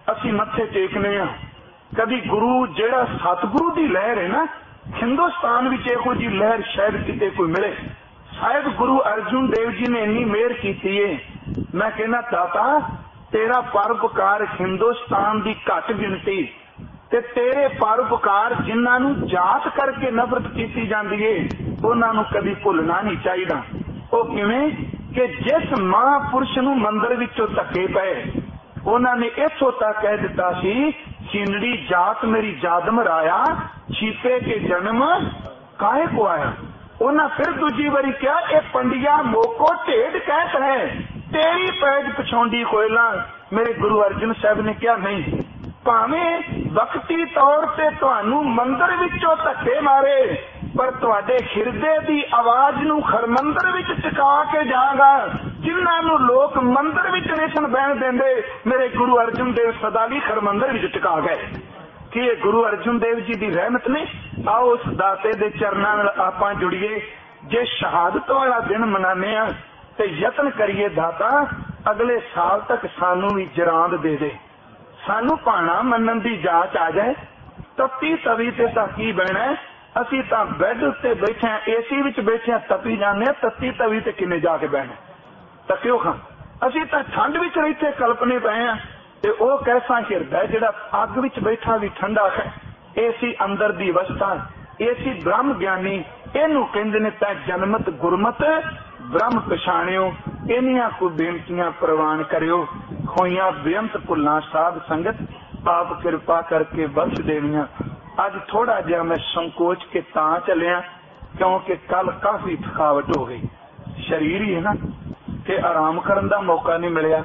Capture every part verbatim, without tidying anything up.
असी मत्थे टेकने आ। कभी गुरु जेड़ा सतगुरु की लहर है ना, हिंदुस्तान विच इहो जी लहर शायद किते कोई मिले। शायद गुरु अर्जुन देव जी ने इन्नी मेहर की है। मैं कहना दाता तेरा परोपकार हिंदुस्तान की घट गिनती ते तेरे परोपकार जिन्हां नूं जात करके नफरत की जाती है उन्होंने कभी भुलना नहीं चाहिए। वो किवें कि जिस महापुरुष नूं मंदिर विचों धक्के पे उन्होंने इथों तक कह दिता सी चिंडी जात मेरी जादम राया छीपे के जन्म काहे को आया। उन्हें फिर दूजी बारी क्या ये पंडिया मोको ढेड कहत है तेरी पैज पछौंडी कोयला। मेरे गुरु अर्जन साहब ने क्या नहीं भावें वक्ती तौर से तुहानू मंदिर विचों धक्के मारे पर तुहाडे हिरदे दी आवाज नू खरमंदर विच टिका के जागा। जिन्हां नू लोक मंदिर विच नहीं सन बहन देंदे मेरे गुरु अर्जन देव सदा लई खरमंदर विच टिका गए। कि ये गुरु अर्जुन देव जी की रहमत ने। आओ उस दाते दे चरनां नाल आपां जुड़िए। जे शहादत वाला दिन मनाने आ ते यतन करिए दाता अगले साल तक सानू भी जरांद दे दे, सानू भाणा मनन दी जाच आ जाए। तपी तवी ते तां की बहना है, असी तां बैड उत्ते बैठे एसी विच बैठे तपी जाने, तत्ती तवी ते किने जाके बहना तकियो खां। असी तां ठंड विच रहिते कल्पने पए आ ते ओ कैसा हिरदा जिहड़ा अग विच बैठा भी ठंडा है। एसी अंदर दी अवस्था एसी ब्रह्म ज्ञानी इनू कहंदे ने तां जनमत गुरमत ब्रह्म पछाणियो। इन्हियां को बेनतियां प्रवान करियो। होइयां बेअंत भुल्लां साध संगत आप कृपा करके बख्श देनियां। अज थोड़ा जिहा मैं संकोच के तां चलिया क्योंकि कल काफी थकावट हो गई। शरीर ही है ना कि आराम करन दा मौका नहीं मिलिया।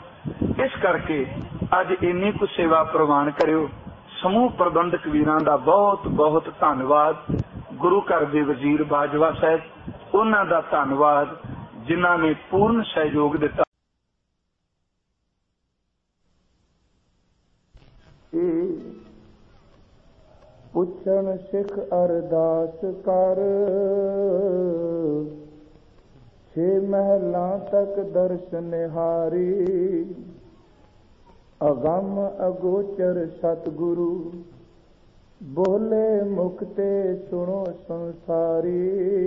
इस करके अज इन्नी कुछ सेवा प्रवान करियो। समूह प्रबंधक वीरां दा बहुत बहुत धन्नवाद। गुरु घर दे वजीर बाजवा साहब उन्हां दा धन्नवाद जिन्हां ने पूर्ण सहयोग दिता। पुछण सिख अरदास कर छे महलां तक दर्श निहारी। अगम अगोचर सतगुरु बोले मुक्ते सुनो संसारी।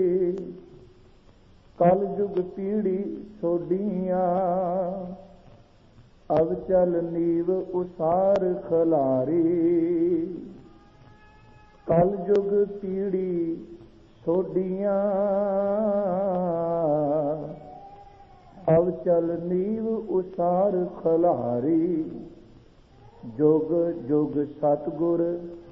कल जुग पीढ़ी सोडियां अब चल नीव उसार खलारी। कल जुग पीढ़ी सोडियां अब चल नीव उसार खलारी। जुग जुग सतगुर